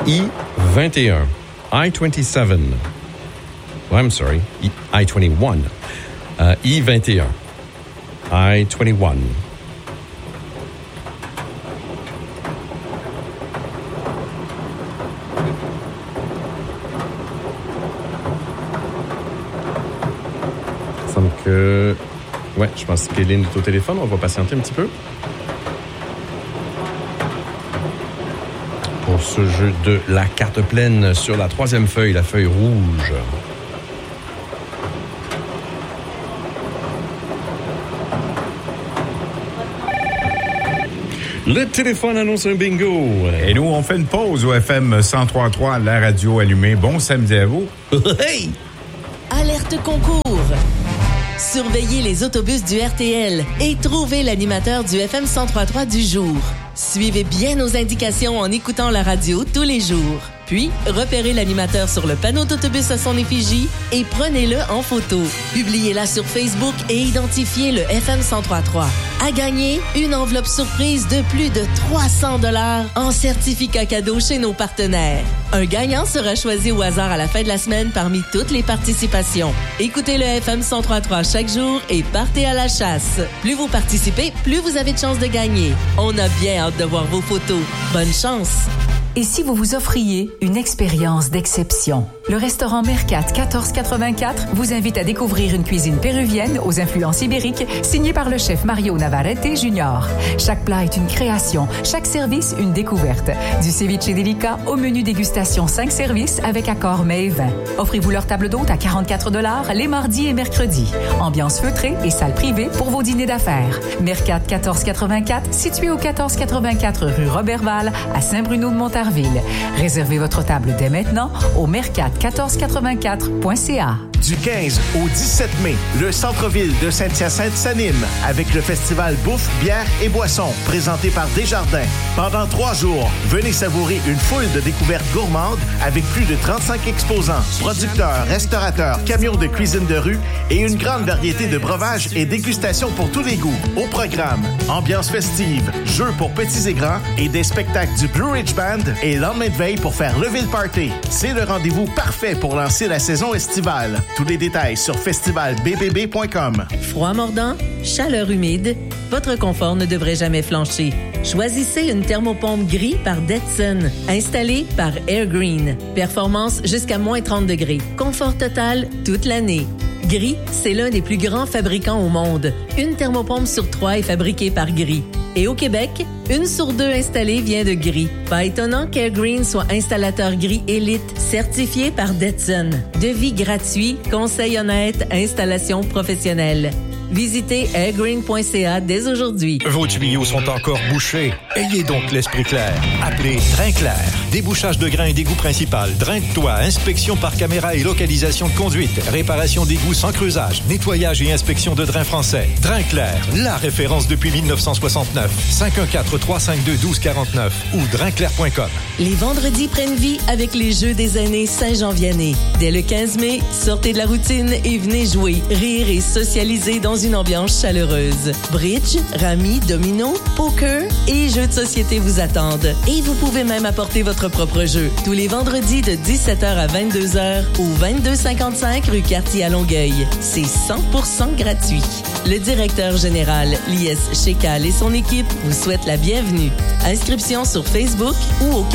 I-21. I-27. I'm sorry. I-21. I-21. I-21. Il semble que... Ouais, je pense qu'Hélène est au téléphone. On va patienter un petit peu. Pour ce jeu de la carte pleine sur la troisième feuille, la feuille rouge. Le téléphone annonce un bingo. Et nous, on fait une pause au FM 103.3, la radio allumée. Bon samedi à vous. Hey! Alerte concours. Surveillez les autobus du RTL et trouvez l'animateur du FM 103.3 du jour. Suivez bien nos indications en écoutant la radio tous les jours. Puis, repérez l'animateur sur le panneau d'autobus à son effigie et prenez-le en photo. Publiez-la sur Facebook et identifiez le FM 103.3. À gagner, une enveloppe surprise de plus de 300 $ en certificat cadeau chez nos partenaires. Un gagnant sera choisi au hasard à la fin de la semaine parmi toutes les participations. Écoutez le FM 103.3 chaque jour et partez à la chasse. Plus vous participez, plus vous avez de chances de gagner. On a bien hâte de voir vos photos. Bonne chance! Et si vous vous offriez une expérience d'exception? Le restaurant Mercat 1484 vous invite à découvrir une cuisine péruvienne aux influences ibériques signée par le chef Mario Navarrete Jr. Chaque plat est une création, chaque service une découverte. Du ceviche délicat au menu dégustation 5 services avec accord mets et vin. Offrez-vous leur table d'hôte à 44 $ les mardis et mercredis. Ambiance feutrée et salle privée pour vos dîners d'affaires. Mercat 1484, situé au 1484 rue Robertval à Saint-Bruno-de-Montarville. Réservez votre table dès maintenant au mercat1484.ca. Du 15 au 17 mai, le centre-ville de Saint-Hyacinthe s'anime avec le festival Bouffe, bière et boissons présenté par Desjardins. Pendant 3 jours, venez savourer une foule de découvertes gourmandes avec plus de 35 exposants, producteurs, restaurateurs, camions de cuisine de rue et une grande variété de breuvages et dégustations pour tous les goûts. Au programme, ambiance festive, jeux pour petits et grands et des spectacles du Blue Ridge Band et lendemain de veille pour faire lever le party. C'est le rendez-vous parfait pour lancer la saison estivale. Tous les détails sur festivalbbb.com. Froid mordant, chaleur humide, votre confort ne devrait jamais flancher. Choisissez une thermopompe gris par Detson, installée par Airgreen. Performance jusqu'à moins 30 degrés. Confort total toute l'année. Gris, c'est l'un des plus grands fabricants au monde. Une thermopompe sur 3 est fabriquée par Gris. Et au Québec, 1 sur 2 installée vient de Gris. Pas étonnant qu'Airgreen soit installateur Gris élite certifié par Detson. Devis gratuit, conseil honnête, installation professionnelle. Visitez airgreen.ca dès aujourd'hui. Vos tuyaux sont encore bouchés. Ayez donc l'esprit clair. Appelez Drain Clair. Débouchage de grains et d'égout principal. Drain de toit. Inspection par caméra et localisation de conduite. Réparation d'égouts sans creusage. Nettoyage et inspection de drains français. Drain Clair. La référence depuis 1969. 514-352-1249 ou drainclair.com. Les vendredis prennent vie avec les Jeux des années Saint-Jean-Vianney. Dès le 15 mai, sortez de la routine et venez jouer, rire et socialiser dans une ambiance chaleureuse. Bridge, rami, domino, poker et jeux de société vous attendent. Et vous pouvez même apporter votre propre jeu. Tous les vendredis de 17h à 22h au 2255 rue Cartier à Longueuil. C'est 100% gratuit. Le directeur général, Lies Chécal et son équipe vous souhaitent la bienvenue. Inscription sur Facebook ou au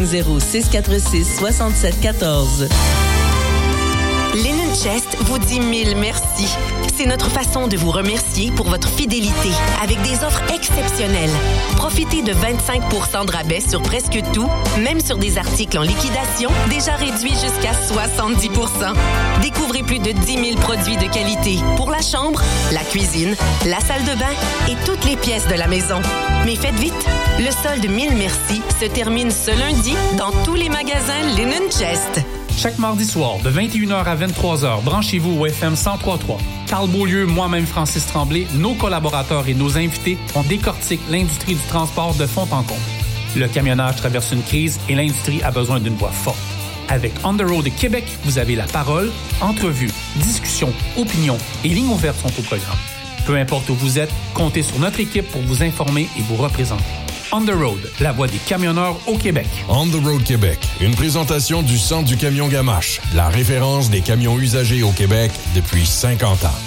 450-646-6714. Linen Chest vous dit 1000 merci. C'est notre façon de vous remercier pour votre fidélité avec des offres exceptionnelles. Profitez de 25% de rabais sur presque tout, même sur des articles en liquidation déjà réduits jusqu'à 70%. Découvrez plus de 10 000 produits de qualité pour la chambre, la cuisine, la salle de bain et toutes les pièces de la maison. Mais faites vite, le solde 1000 merci se termine ce lundi dans tous les magasins Linen Chest. Chaque mardi soir, de 21h à 23h, branchez-vous au FM 103.3. Carl Beaulieu, moi-même Francis Tremblay, nos collaborateurs et nos invités, on décortique l'industrie du transport de fond en comble. Le camionnage traverse une crise et l'industrie a besoin d'une voix forte. Avec On the Road Québec, vous avez la parole, entrevues, discussions, opinions et lignes ouvertes sont au programme. Peu importe où vous êtes, comptez sur notre équipe pour vous informer et vous représenter. On the Road, la voix des camionneurs au Québec. On the Road Québec, une présentation du Centre du camion Gamache, la référence des camions usagés au Québec depuis 50 ans.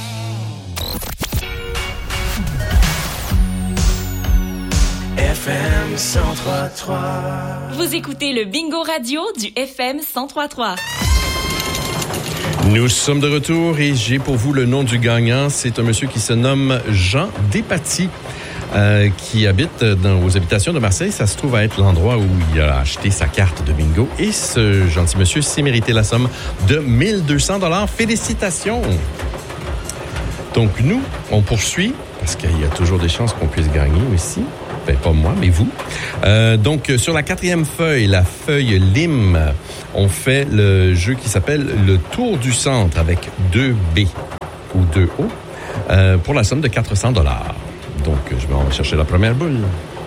FM 103.3. Vous écoutez le Bingo Radio du FM 103.3. Nous sommes de retour et j'ai pour vous le nom du gagnant. C'est un monsieur qui se nomme Jean Despatie, qui habite aux habitations de Marseille. Ça se trouve à être l'endroit où il a acheté sa carte de bingo. Et ce gentil monsieur s'est mérité la somme de 1200 $. Félicitations! Donc nous, on poursuit, parce qu'il y a toujours des chances qu'on puisse gagner aussi. Ben, pas moi, mais vous. Donc, sur la 4e feuille, la feuille Lime, on fait le jeu qui s'appelle le Tour du Centre avec 2 B ou 2 O pour la somme de 400 $. Donc, je vais en chercher la première boule.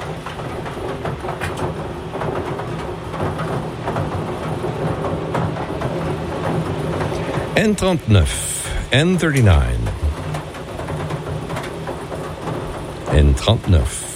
N39, N39, N39.